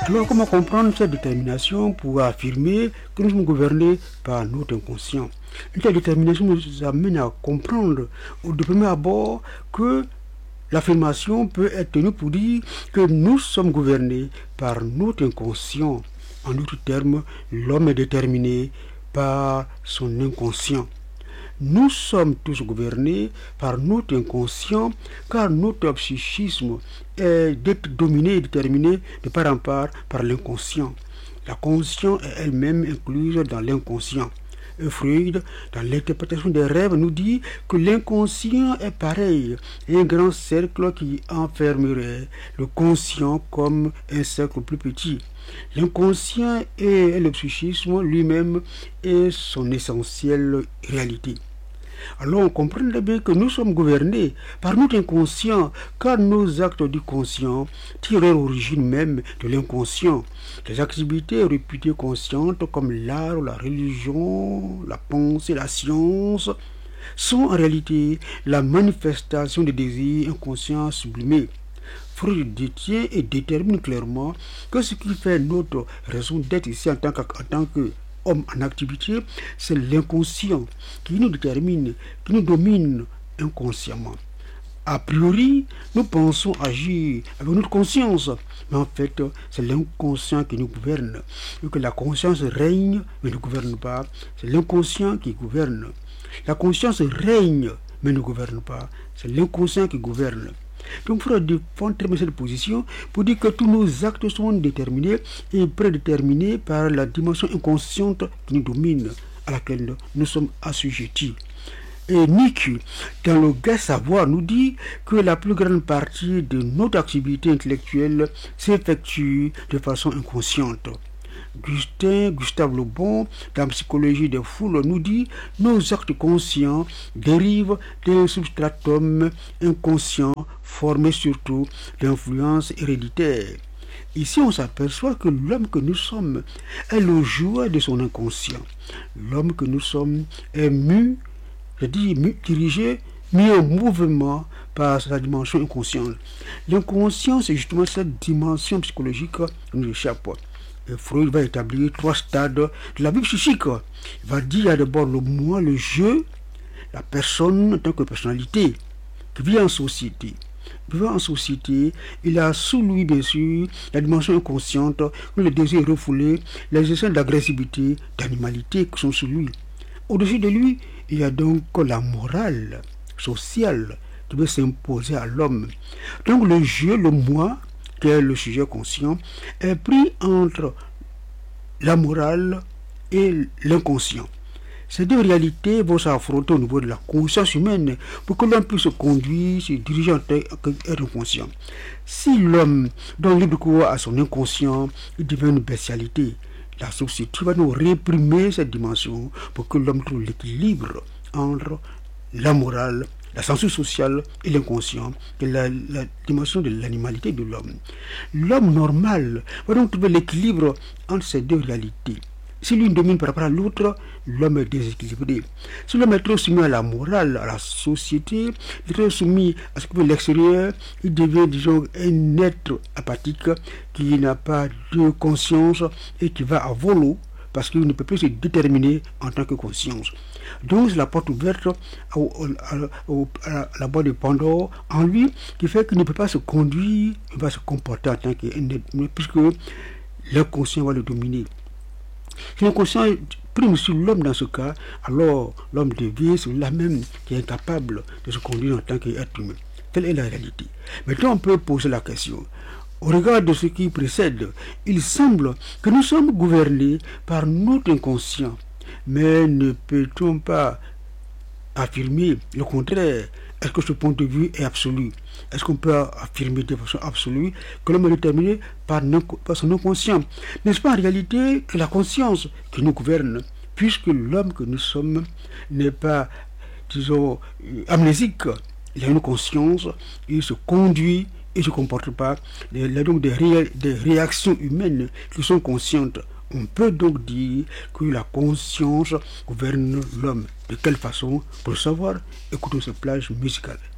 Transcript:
Alors, comment comprendre cette détermination pour affirmer que nous sommes gouvernés par notre inconscient? Cette détermination nous amène à comprendre de premier abord que l'affirmation peut être tenue pour dire que nous sommes gouvernés par notre inconscient. En d'autres termes, l'homme est déterminé par son inconscient. Nous sommes tous gouvernés par notre inconscient car notre psychisme est dominé et déterminé de part en part par l'inconscient. La conscience est elle-même incluse dans l'inconscient. Et Freud, dans l'interprétation des rêves, nous dit que l'inconscient est pareil à un grand cercle qui enfermerait le conscient comme un cercle plus petit. L'inconscient et le psychisme lui-même est son essentielle réalité. Alors on comprend bien que nous sommes gouvernés par notre inconscient, car nos actes du conscient tirent leur origine même de l'inconscient. Les activités réputées conscientes comme l'art, la religion, la pensée, la science sont en réalité la manifestation des désirs inconscients sublimés. Freud détient et détermine clairement que ce qui fait notre raison d'être ici en tant que homme en activité, c'est l'inconscient qui nous détermine, qui nous domine inconsciemment. A priori, nous pensons agir avec notre conscience, mais en fait, c'est l'inconscient qui nous gouverne. Et que la conscience règne, mais ne gouverne pas, c'est l'inconscient qui gouverne. La conscience règne, mais ne gouverne pas, c'est l'inconscient qui gouverne. Donc, il faut défendre très bien cette position pour dire que tous nos actes sont déterminés et prédéterminés par la dimension inconsciente qui nous domine, à laquelle nous sommes assujettis. Et Nietzsche, dans le Gai Savoir, nous dit que la plus grande partie de notre activité intellectuelle s'effectue de façon inconsciente. Gustave Le Bon, dans la Psychologie des foules, nous dit que nos actes conscients dérivent d'un substratum inconscient formé surtout d'influences héréditaires. Ici, on s'aperçoit que l'homme que nous sommes est le jouet de son inconscient. L'homme que nous sommes est dirigé, mis en mouvement par sa dimension inconsciente. L'inconscient, c'est justement cette dimension psychologique qui nous échappe. Et Freud va établir 3 stades de la vie psychique. Il va dire, il y a d'abord le moi, le je, la personne en tant que personnalité, qui vit en société. Vivant en société, il a sous lui, bien sûr, la dimension inconsciente, le désir refoulé, les essais d'agressivité, d'animalité qui sont sous lui. Au-dessus de lui, il y a donc la morale sociale qui veut s'imposer à l'homme. Donc le je, le moi, qui est le sujet conscient, est pris entre la morale et l'inconscient. Ces deux réalités vont s'affronter au niveau de la conscience humaine pour que l'homme puisse se conduire, se diriger en tant qu'être conscient. Si l'homme donne libre cours à son inconscient, il devient une bestialité. La société va nous réprimer cette dimension pour que l'homme trouve l'équilibre entre la morale, la censure sociale et l'inconscient, qui est la dimension de l'animalité de l'homme. L'homme normal va donc trouver l'équilibre entre ces deux réalités. Si l'une domine par rapport à l'autre, l'homme est déséquilibré. Si l'homme est trop soumis à la morale, à la société, il est trop soumis à ce que veut l'extérieur, il devient, disons, un être apathique qui n'a pas de conscience et qui va à volo parce qu'il ne peut plus se déterminer en tant que conscience. Donc c'est la porte ouverte à la boîte de Pandore en lui qui fait qu'il ne peut pas se conduire, il va se comporter en tant qu'un être, puisque l'inconscient va le dominer. Si l'inconscient prime sur l'homme dans ce cas, alors l'homme devient celui-là même qui est incapable de se conduire en tant qu'être humain. Telle est la réalité. Maintenant, on peut poser la question. Au regard de ce qui précède, il semble que nous sommes gouvernés par notre inconscient. Mais ne peut-on pas affirmer le contraire? Est-ce que ce point de vue est absolu? Est-ce qu'on peut affirmer de façon absolue que l'homme est déterminé par son inconscient? N'est-ce pas en réalité que la conscience qui nous gouverne, puisque l'homme que nous sommes n'est pas, disons, amnésique? Il a une conscience, il se conduit, il ne se comporte pas. Il y a donc des réactions humaines qui sont conscientes. On peut donc dire que la conscience gouverne l'homme. De quelle façon? Pour le savoir, écoutons ce plage musical.